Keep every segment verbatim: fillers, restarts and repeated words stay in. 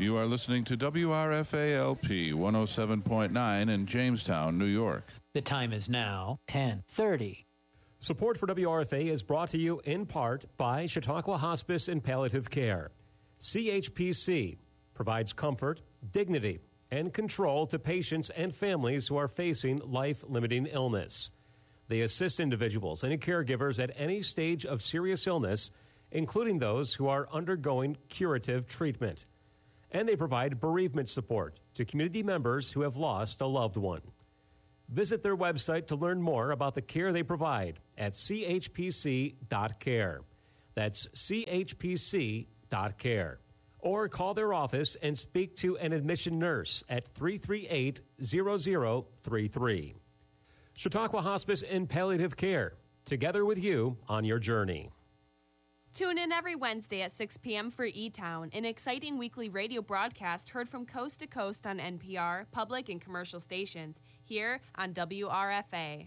You are listening to W R F A L P one oh seven point nine in Jamestown, New York. The time is now ten thirty. Support for W R F A is brought to you in part by Chautauqua Hospice and Palliative Care. C H P C provides comfort, dignity, and control to patients and families who are facing life-limiting illness. They assist individuals and caregivers at any stage of serious illness, including those who are undergoing curative treatment. And they provide bereavement support to community members who have lost a loved one. Visit their website to learn more about the care they provide at c h p c dot care. That's c h p c dot care. Or call their office and speak to an admission nurse at three three eight, zero zero three three. Chautauqua Hospice and Palliative Care, together with you on your journey. Tune in every Wednesday at six p.m. for E-Town, an exciting weekly radio broadcast heard from coast to coast on N P R, public and commercial stations, here on W R F A.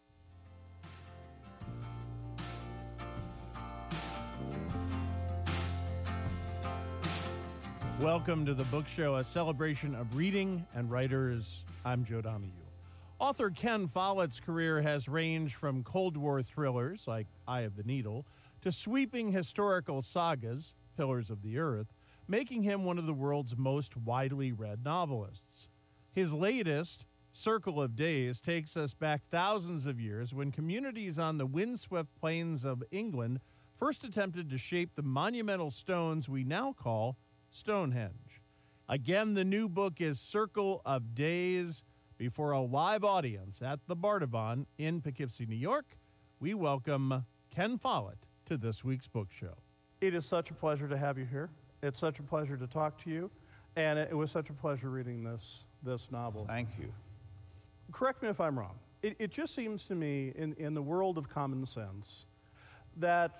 Welcome to the Book Show, a celebration of reading and writers. I'm Joe Donohue. Author Ken Follett's career has ranged from Cold War thrillers like Eye of the Needle to sweeping historical sagas, Pillars of the Earth, making him one of the world's most widely read novelists. His latest, Circle of Days, takes us back thousands of years when communities on the windswept plains of England first attempted to shape the monumental stones we now call Stonehenge. Again, the new book is Circle of Days. Before a live audience at the Bardavon in Poughkeepsie, New York, we welcome Ken Follett to this week's book show. It is such a pleasure to have you here. It's such a pleasure to talk to you, and it was such a pleasure reading this this novel. Thank you. Correct me if I'm wrong. It, it just seems to me, in, in the world of common sense, that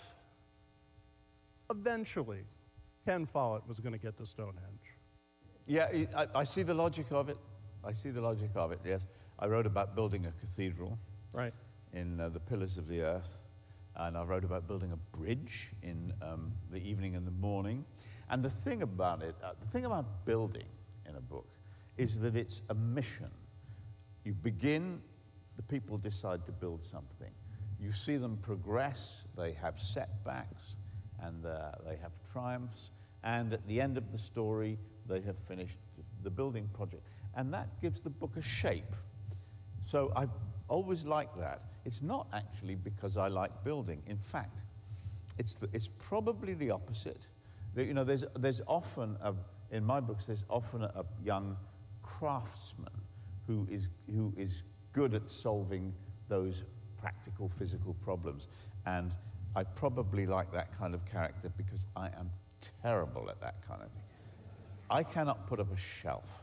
eventually Ken Follett was going to get to Stonehenge. Yeah, I, I see the logic of it. I see the logic of it, yes. I wrote about building a cathedral right. in uh, the Pillars of the Earth, and I wrote about building a bridge in um, the evening and the morning. And the thing about it, uh, the thing about building in a book is that it's a mission. You begin, the people decide to build something. You see them progress, they have setbacks, and uh, they have triumphs, and at the end of the story, they have finished the building project. And that gives the book a shape. So I always like that. It's not actually because I like building. In fact, it's the, it's probably the opposite. The, you know, there's there's often a, in my books there's often a, a young craftsman who is who is good at solving those practical physical problems, and I probably like that kind of character because I am terrible at that kind of thing. I cannot put up a shelf.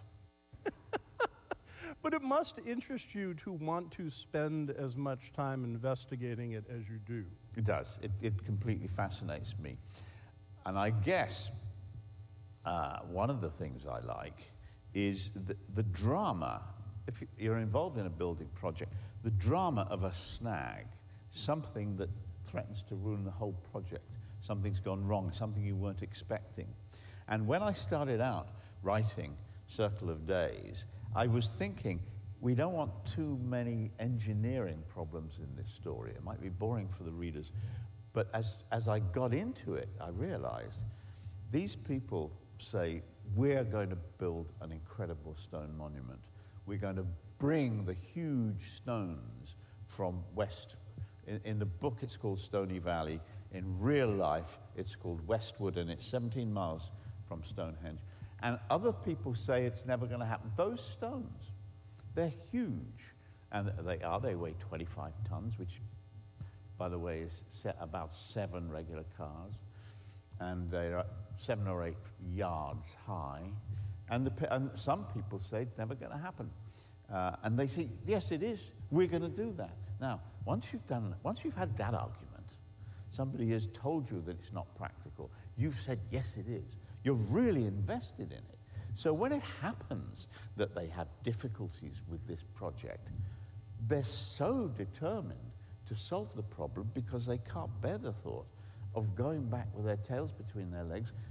But it must interest you to want to spend as much time investigating it as you do. It does. It, it completely fascinates me. And I guess uh, one of the things I like is the, the drama. If you're involved in a building project, the drama of a snag, something that threatens to ruin the whole project. Something's gone wrong, something you weren't expecting. And when I started out writing Circle of Days, I was thinking, we don't want too many engineering problems in this story. It might be boring for the readers. But as, as I got into it, I realized these people say, we're going to build an incredible stone monument. We're going to bring the huge stones from west. In, in the book, it's called Stony Valley. In real life, it's called Westwood, and it's seventeen miles from Stonehenge. And other people say it's never going to happen. Those stones, they're huge. And they are. They weigh twenty-five tons, which, by the way, is set about seven regular cars. And they're seven or eight yards high. And, the, and some people say it's never going to happen. Uh, and they say, yes, it is. We're going to do that. Now, once you've done, once you've had that argument, somebody has told you that it's not practical, you've said, yes, it is. You're really invested in it. So when it happens that they have difficulties with this project, they're so determined to solve the problem because they can't bear the thought of going back with their tails between their legs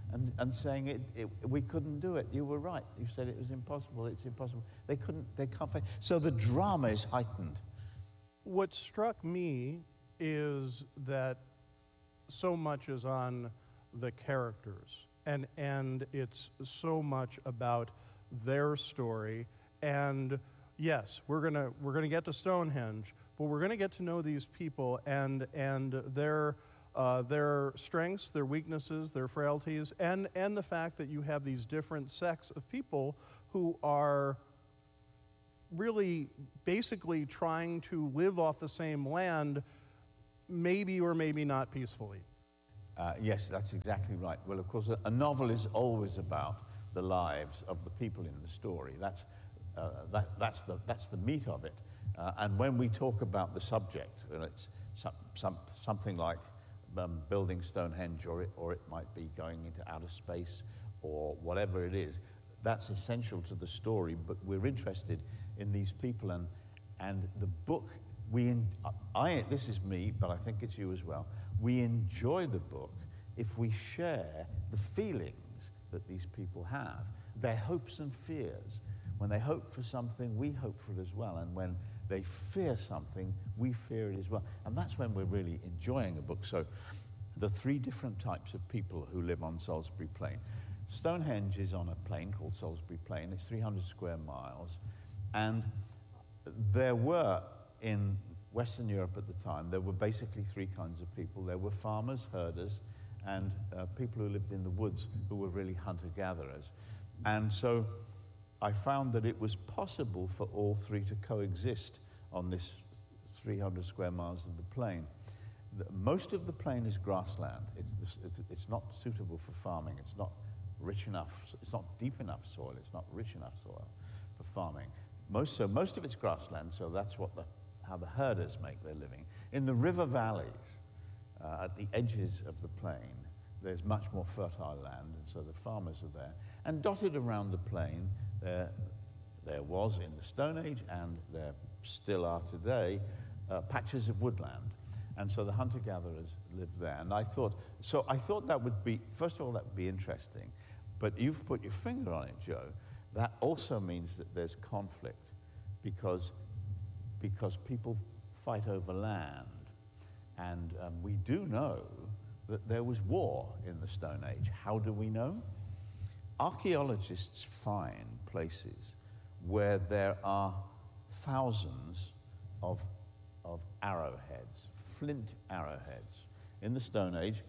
and, and saying it, it, we couldn't do it. You were right. You said it was impossible. It's impossible. They couldn't, they can't find. So the drama is heightened. What struck me is that so much is on the characters, and, and it's so much about their story. And yes, we're gonna we're gonna get to Stonehenge, but we're gonna get to know these people and and their uh, their strengths, their weaknesses, their frailties, and and the fact that you have these different sects of people who are really basically trying to live off the same land, maybe or maybe not peacefully. Uh, yes, that's exactly right. Well, of course, a, a novel is always about the lives of the people in the story. That's, uh, that, that's, the, that's the meat of it. Uh, and when we talk about the subject, and it's some, some, something like um, building Stonehenge, or it, or it might be going into outer space, or whatever it is, that's essential to the story, but we're interested in these people. And, and the book, we in, I, this is me, but I think it's you as well, we enjoy the book if we share the feelings that these people have, their hopes and fears. When they hope for something, we hope for it as well. And when they fear something, we fear it as well. And that's when we're really enjoying a book. So the three different types of people who live on Salisbury Plain. Stonehenge is on a plain called Salisbury Plain. It's three hundred square miles. And there were, in Western Europe at the time, there were basically three kinds of people. There were farmers, herders, and uh, people who lived in the woods who were really hunter-gatherers. And so I found that it was possible for all three to coexist on this three hundred square miles of the plain. The, most of the plain is grassland. It's, it's, it's not suitable for farming. It's not rich enough, it's not deep enough soil, it's not rich enough soil for farming. Most, so most of it's grassland, so that's what the, how the herders make their living. In the river valleys, uh, at the edges of the plain, there's much more fertile land, and so the farmers are there. And dotted around the plain, there, there was in the Stone Age, and there still are today, uh, patches of woodland. And so the hunter-gatherers lived there. And I thought, so I thought that would be, first of all, that would be interesting. But you've put your finger on it, Joe. That also means that there's conflict because, because people fight over land. And um, we do know that there was war in the Stone Age. How do we know? Archaeologists find places where there are thousands of, of arrowheads, flint arrowheads. In the Stone Age,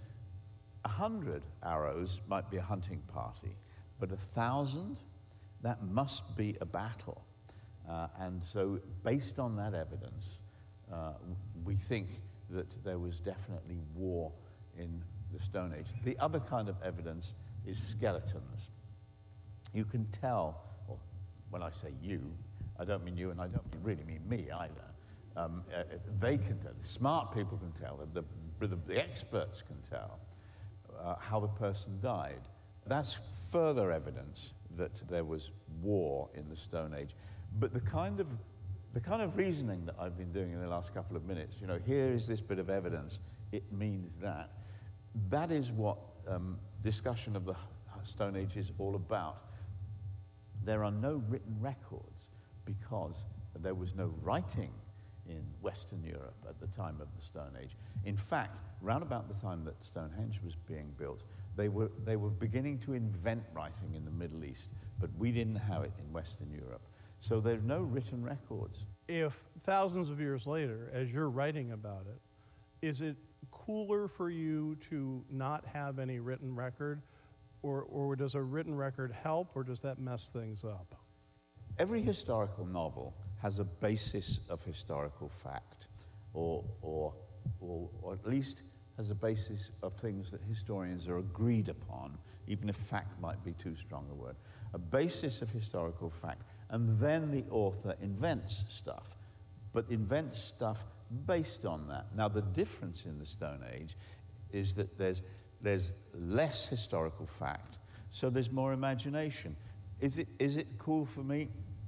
a hundred arrows might be a hunting party, but a thousand, that must be a battle. Uh, and so based on that evidence, uh, we think that there was definitely war in the Stone Age. The other kind of evidence is skeletons. You can tell, or when I say you, I don't mean you and I don't really mean me either. Um, uh, they can tell, the smart people can tell, the, the, the experts can tell uh, how the person died. That's further evidence that there was war in the Stone Age. But the kind of, the kind of reasoning that I've been doing in the last couple of minutes, you know, here is this bit of evidence, it means that. That is what um, discussion of the Stone Age is all about. There are no written records because there was no writing in Western Europe at the time of the Stone Age. In fact, round about the time that Stonehenge was being built, they were, they were beginning to invent writing in the Middle East, but we didn't have it in Western Europe. So there's no written records. If thousands of years later, as you're writing about it, is it cooler for you to not have any written record, or, or does a written record help, or does that mess things up? Every historical novel has a basis of historical fact, or, or, or, or at least has a basis of things that historians are agreed upon, even if fact might be too strong a word. A basis of historical fact, and then the author invents stuff, but invents stuff based on that. Now, the difference in the Stone Age is that there's, there's less historical fact, so there's more imagination. Is it, is it cool for me?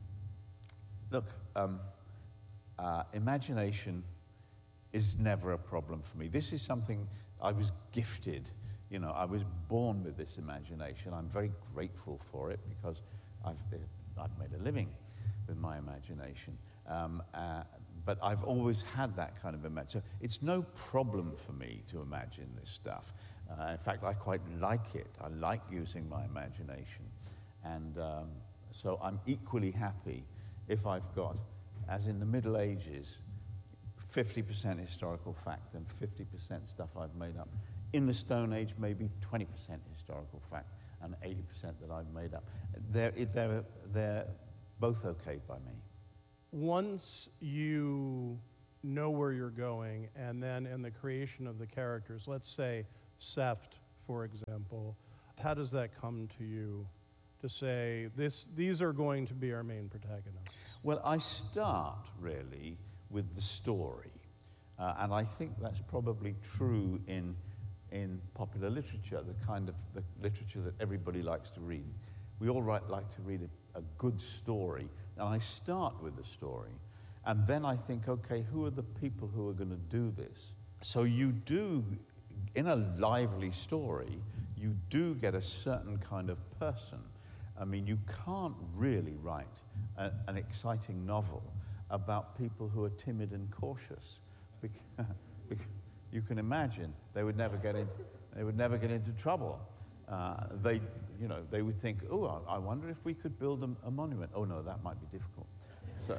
Look, um, uh, imagination is never a problem for me. This is something I was gifted You know, I was born with this imagination. I'm very grateful for it because I've, I've made a living with my imagination. Um, uh, but I've always had that kind of imagination. So it's no problem for me to imagine this stuff. Uh, in fact, I quite like it. I like using my imagination. And um, so I'm equally happy if I've got, as in the Middle Ages, fifty percent historical fact and fifty percent stuff I've made up. In the Stone Age, maybe twenty percent historical fact and eighty percent that I've made up. They're, they're, they're both okay by me. Once you know where you're going, and then in the creation of the characters, let's say Seft, for example, how does that come to you to say, this, these are going to be our main protagonists? Well, I start, really, with the story. Uh, and I think that's probably true in, in popular literature, the kind of the literature that everybody likes to read. We all right, like to read a, a good story. And I start with the story. And then I think, okay, who are the people who are going to do this? So you do, in a lively story, you do get a certain kind of person. I mean, you can't really write a, an exciting novel about people who are timid and cautious. Because, because you can imagine they would never get in, they would never get into trouble. Uh, they, you know, they would think, oh, I, I wonder if we could build a, a monument. Oh no, that might be difficult. So,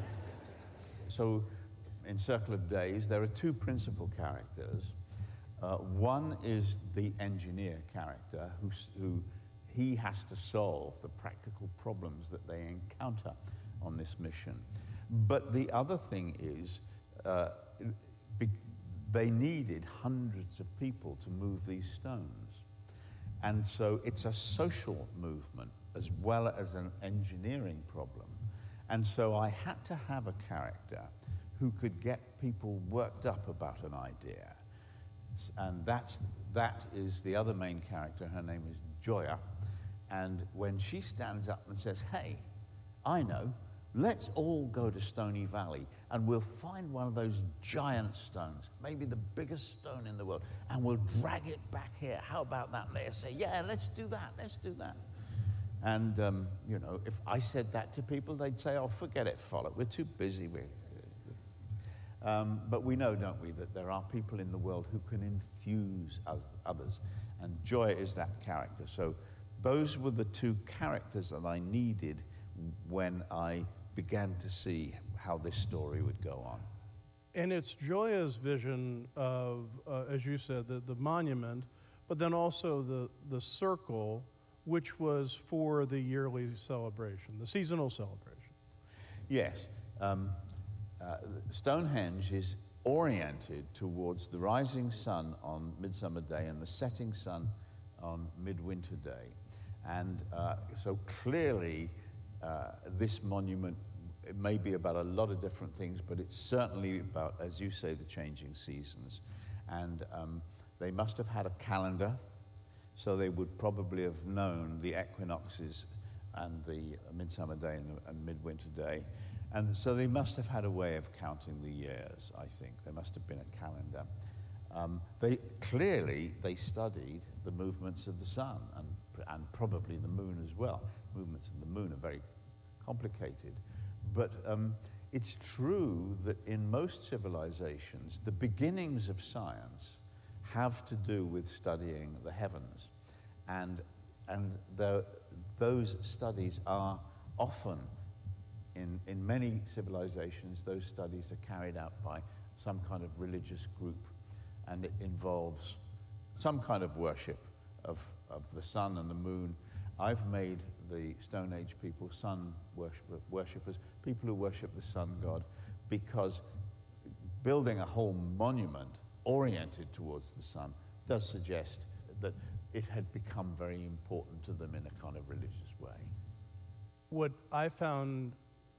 so in Circle of Days, there are two principal characters. Uh, one is the engineer character who, who he has to solve the practical problems that they encounter on this mission. But the other thing is, uh, be, they needed hundreds of people to move these stones. And so it's a social movement as well as an engineering problem. And so I had to have a character who could get people worked up about an idea. And that's, that is the other main character. Her name is Joya. And when she stands up and says, hey, I know, let's all go to Stony Valley and we'll find one of those giant stones, maybe the biggest stone in the world, and we'll drag it back here. How about that? And they say, yeah, let's do that, let's do that. And, um, you know, if I said that to people, they'd say, oh, forget it, Follett, we're too busy. We're, um, but we know, don't we, that there are people in the world who can infuse others, and Joya is that character. So those were the two characters that I needed when I began to see how this story would go on. And it's Joya's vision of, uh, as you said, the, the monument, but then also the, the circle, which was for the yearly celebration, the seasonal celebration. Yes. Um, uh, Stonehenge is oriented towards the rising sun on Midsummer Day and the setting sun on Midwinter Day. And uh, so clearly, uh, this monument, it may be about a lot of different things, but it's certainly about, as you say, the changing seasons. And um, they must have had a calendar, so they would probably have known the equinoxes and the Midsummer Day and, and Midwinter Day. And so they must have had a way of counting the years, I think. There must have been a calendar. Um, they clearly, they studied the movements of the sun and, and probably the moon as well. Movements of the moon are very complicated. But um, it's true that in most civilizations, the beginnings of science have to do with studying the heavens. And, and the, those studies are often, in, in many civilizations, those studies are carried out by some kind of religious group. And it involves some kind of worship of, of the sun and the moon. I've made the Stone Age people sun worship, worshippers, people who worship the sun god, because building a whole monument oriented towards the sun does suggest that it had become very important to them in a kind of religious way. What I found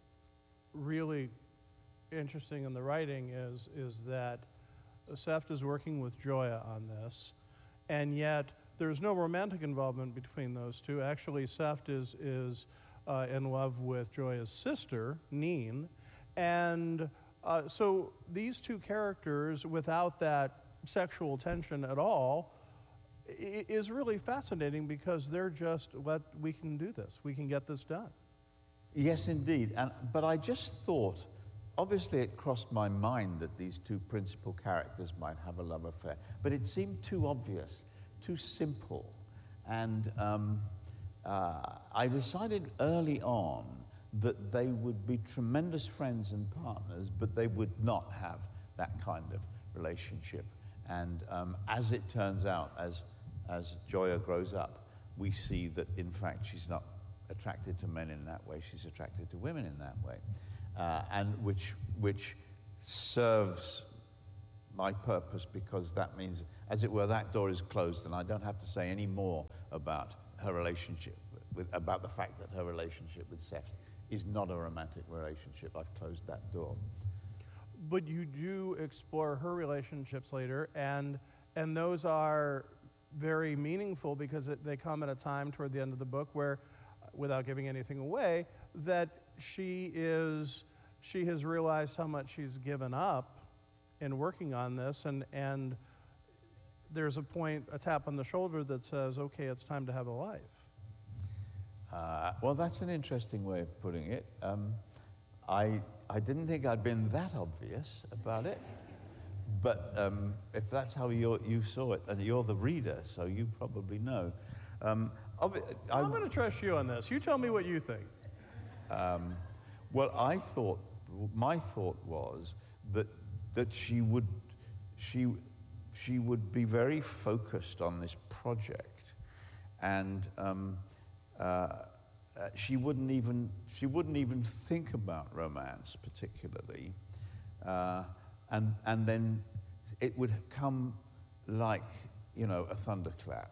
really interesting in the writing is, is that Seft is working with Joya on this, and yet there's no romantic involvement between those two. Actually, Seft is, is uh, in love with Joya's sister, Neen, and uh, so these two characters, without that sexual tension at all, i- is really fascinating because they're just, let, we can do this. We can get this done. Yes, indeed. And, but I just thought, obviously it crossed my mind that these two principal characters might have a love affair, but it seemed too obvious, too simple. And um, uh, I decided early on that they would be tremendous friends and partners, but they would not have that kind of relationship. And um, as it turns out, as, as Joya grows up, we see that, in fact, she's not attracted to men in that way, she's attracted to women in that way. Uh, and which, which serves my purpose, because that means, as it were, that door is closed and I don't have to say any more about her relationship, with, about the fact that her relationship with Seth is not a romantic relationship. I've closed that door. But you do explore her relationships later, and, and those are very meaningful because it, they come at a time toward the end of the book where, without giving anything away, that she is, she has realized how much she's given up in working on this, and, and there's a point, a tap on the shoulder that says, okay, it's time to have a life. Uh, well, that's an interesting way of putting it. Um, I, I didn't think I'd been that obvious about it, but um, if that's how you you saw it, and you're the reader, so you probably know. Um, obvi- I, I'm going to trust you on this. You tell me what you think. Um, well, I thought, my thought was that that she would, she, she would be very focused on this project, and um, uh, uh, she wouldn't even she wouldn't even think about romance particularly, uh, and and then it would come like, you know, a thunderclap.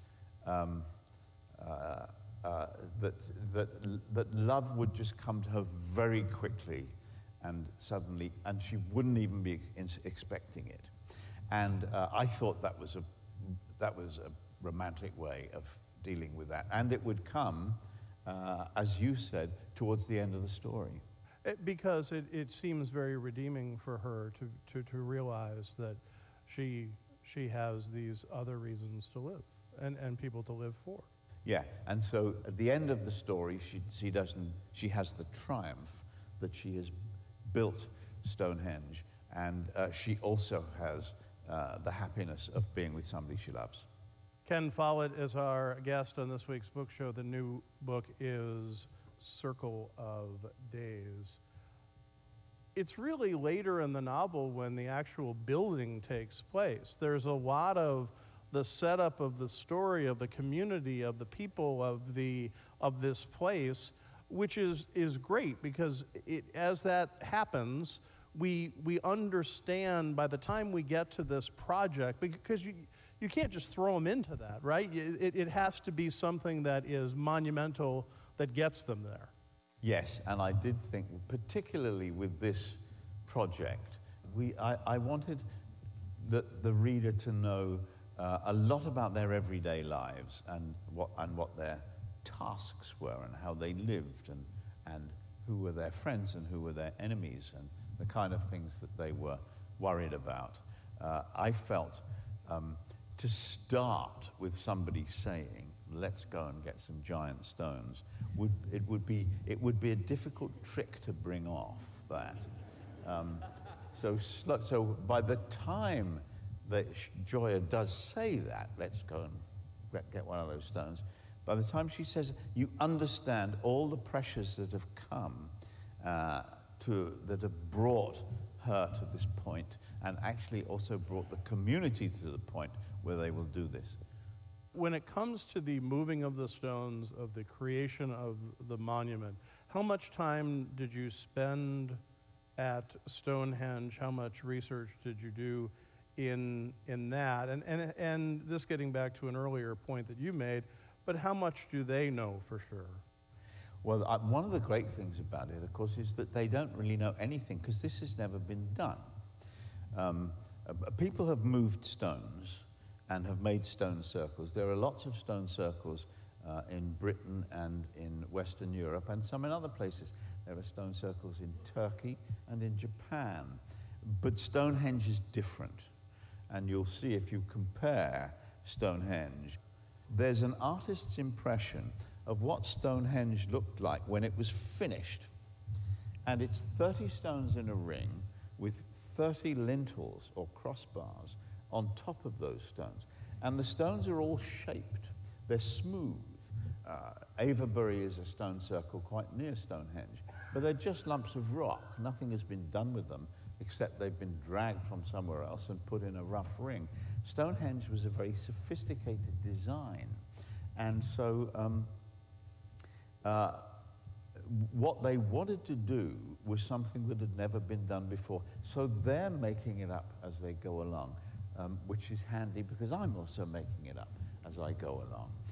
Um, uh, Uh, that, that, that love would just come to her very quickly and suddenly, and she wouldn't even be ex- expecting it. And uh, I thought that was, a, that was a romantic way of dealing with that. And it would come, uh, as you said, towards the end of the story. It, because it, it seems very redeeming for her to, to, to realize that she, she has these other reasons to live and, and people to live for. Yeah, and so at the end of the story, she, she doesn't, she has the triumph that she has built Stonehenge, and uh, she also has uh, the happiness of being with somebody she loves. Ken Follett is our guest on this week's book show. The new book is Circle of Days. It's really later in the novel when the actual building takes place. There's a lot of the setup of the story, of the community, of the people, of the of this place, which is is great because it, as that happens, we we understand by the time we get to this project, because you you can't just throw them into that, right? It, it has to be something that is monumental that gets them there. Yes, and I did think, particularly with this project, we I, I wanted the the reader to know Uh, a lot about their everyday lives and what and what their tasks were and how they lived and and who were their friends and who were their enemies and the kind of things that they were worried about. Uh, I felt um, to start with somebody saying, "Let's go and get some giant stones," would it would be it would be a difficult trick to bring off that. Um, so sl- so by the time that Joya does say that, let's go and get one of those stones, by the time she says, you understand all the pressures that have come, uh, to, that have brought her to this point, and actually also brought the community to the point where they will do this. When it comes to the moving of the stones, of the creation of the monument, how much time did you spend at Stonehenge? How much research did you do in in that? And, and, and this getting back to an earlier point that you made, but how much do they know for sure? Well, uh, one of the great things about it, of course, is that they don't really know anything because this has never been done. Um, uh, people have moved stones and have made stone circles. There are lots of stone circles uh, in Britain and in Western Europe and some in other places. There are stone circles in Turkey and in Japan. But Stonehenge is different. And you'll see if you compare Stonehenge. There's an artist's impression of what Stonehenge looked like when it was finished. And it's thirty stones in a ring with thirty lintels or crossbars on top of those stones. And the stones are all shaped. They're smooth. Uh, Avebury is a stone circle quite near Stonehenge. But they're just lumps of rock. Nothing has been done with them except they've been dragged from somewhere else and put in a rough ring. Stonehenge was a very sophisticated design. And so um, uh, what they wanted to do was something that had never been done before. So they're making it up as they go along, um, which is handy because I'm also making it up as I go along.